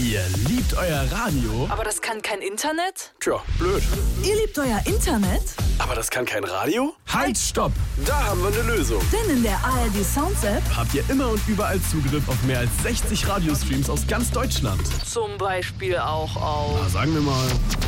Ihr liebt euer Radio? Aber das kann kein Internet? Tja, blöd. Ihr liebt euer Internet? Aber das kann kein Radio? Halt, stopp! Da haben wir eine Lösung. Denn in der ARD Sounds App Habt ihr immer und überall Zugriff auf mehr als 60 Radiostreams aus ganz Deutschland. zum Beispiel auch auf Na, sagen wir mal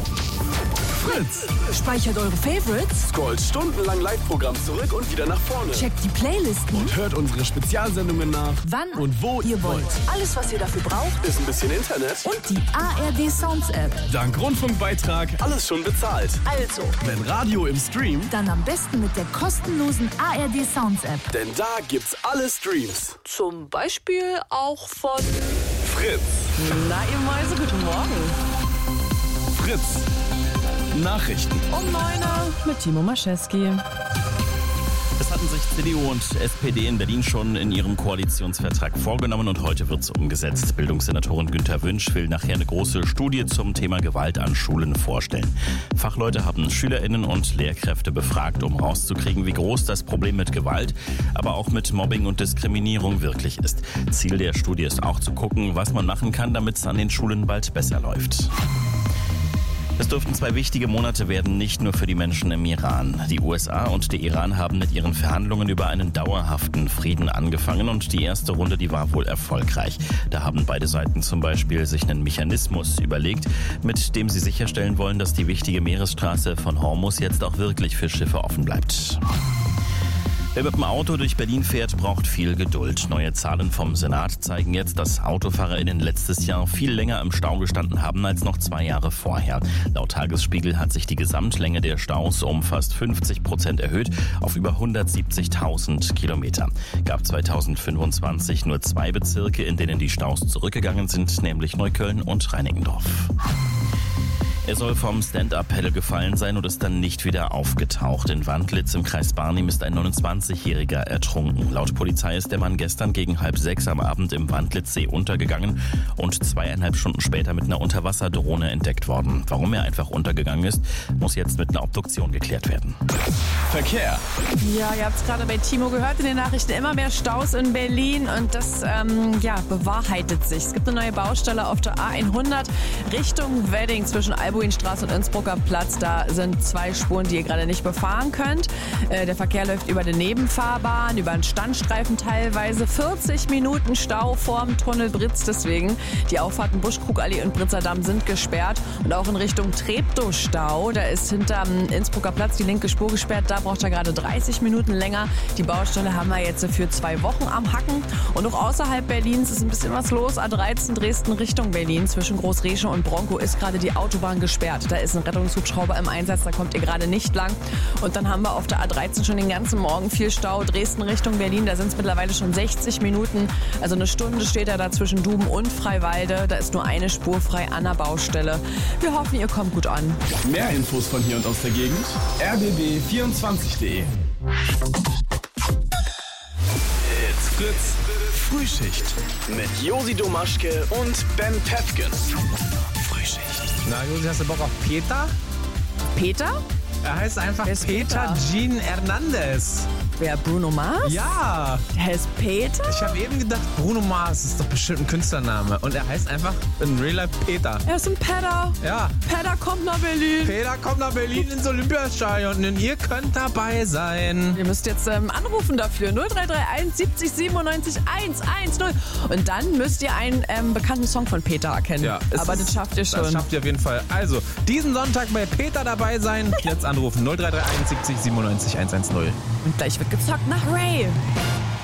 Fritz. speichert eure Favorites, Scrollt stundenlang Live-Programm zurück und wieder nach vorne. checkt die Playlisten, Und hört unsere Spezialsendungen nach, wann und wo ihr wollt. Alles, was ihr dafür braucht Ist ein bisschen Internet und die ARD Sounds App. dank Rundfunkbeitrag alles schon bezahlt. Also, Wenn Radio im Stream, dann am besten mit der kostenlosen ARD Sounds App. denn da gibt's alle Streams. Zum Beispiel auch von... Fritz. Na, ihr Mäuse, guten Morgen. Fritz. Nachrichten. Um 9 Uhr mit Timo Maschewski. Das hatten sich CDU und SPD in Berlin schon in ihrem Koalitionsvertrag vorgenommen und heute wird es umgesetzt. Bildungssenatorin Günther Wünsch will nachher eine große Studie zum Thema Gewalt an Schulen vorstellen. Fachleute haben SchülerInnen und Lehrkräfte befragt, um rauszukriegen, wie groß das Problem mit Gewalt, aber auch mit Mobbing und Diskriminierung wirklich ist. Ziel der Studie ist auch zu gucken, was man machen kann, damit es an den Schulen bald besser läuft. Es dürften 2 wichtige Monate werden, nicht nur für die Menschen im Iran. Die USA und der Iran haben mit ihren Verhandlungen über einen dauerhaften Frieden angefangen und die erste Runde, die war wohl erfolgreich. Da haben beide Seiten zum Beispiel sich einen Mechanismus überlegt, mit dem sie sicherstellen wollen, dass die wichtige Meeresstraße von Hormuz jetzt auch wirklich für Schiffe offen bleibt. Wer mit dem Auto durch Berlin fährt, braucht viel Geduld. Neue Zahlen vom Senat zeigen jetzt, dass AutofahrerInnen letztes Jahr viel länger im Stau gestanden haben als noch 2 Jahre vorher. Laut Tagesspiegel hat sich die Gesamtlänge der Staus um fast 50% erhöht auf über 170.000 Kilometer. Gab 2025 nur 2 Bezirke, in denen die Staus zurückgegangen sind, nämlich Neukölln und Reinickendorf. Er soll vom Stand-Up-Paddle gefallen sein und ist dann nicht wieder aufgetaucht. In Wandlitz im Kreis Barnim ist ein 29-Jähriger ertrunken. Laut Polizei ist der Mann gestern gegen 5:30 am Abend im Wandlitzsee untergegangen und 2,5 Stunden später mit einer Unterwasserdrohne entdeckt worden. Warum er einfach untergegangen ist, muss jetzt mit einer Obduktion geklärt werden. Verkehr. Ja, ihr habt es gerade bei Timo gehört in den Nachrichten, immer mehr Staus in Berlin und das bewahrheitet sich. Es gibt eine neue Baustelle auf der A100 Richtung Wedding zwischen Albuinstraße und Innsbrucker Platz. Da sind 2 Spuren, die ihr gerade nicht befahren könnt. Der Verkehr läuft über eine Nebenfahrbahn, über einen Standstreifen teilweise. 40 Minuten Stau vorm Tunnel Britz deswegen. Die Auffahrten Buschkrugallee und Britzer Damm sind gesperrt und auch in Richtung Treptow Stau. Da ist hinterm Innsbrucker Platz die linke Spur gesperrt. Da braucht er gerade 30 Minuten länger. Die Baustelle haben wir jetzt für 2 Wochen am Hacken. Und auch außerhalb Berlins ist ein bisschen was los. A13 Dresden Richtung Berlin. Zwischen Großresche und Bronkow ist gerade die Autobahn gesperrt. Da ist ein Rettungshubschrauber im Einsatz. Da kommt ihr gerade nicht lang. Und dann haben wir auf der A13 schon den ganzen Morgen viel Stau. Dresden Richtung Berlin. Da sind es mittlerweile schon 60 Minuten. Also eine Stunde steht er da zwischen Duben und Freiwalde. Da ist nur eine Spur frei an der Baustelle. Wir hoffen, ihr kommt gut an. Mehr Infos von hier und aus der Gegend. rbb24.de. It's Fritz Frühschicht mit Josi Domaschke und Ben Pefken. Frühschicht. Na, Josi, hast du Bock auf Peter? Peter? Er heißt einfach Wer ist Peter Peter? Jean Hernandez. Wer? Bruno Mars? Ja, Der heißt Peter? ich habe eben gedacht, Bruno Mars ist doch bestimmt ein Künstlername. Und er heißt einfach in Real Life Peter. Er ist ein Peter. Ja, Peter kommt nach Berlin. Peter kommt nach Berlin ins Olympiastadion und ihr könnt dabei sein. Ihr müsst jetzt anrufen dafür. 0331 70 97 110. Und dann müsst ihr einen bekannten Song von Peter erkennen. Ja, Aber das schafft ihr schon. Das schafft ihr auf jeden Fall. Also, diesen Sonntag bei Peter dabei sein. Jetzt anrufen 0331 70 97 110. Und gleich wird gezockt nach Ray.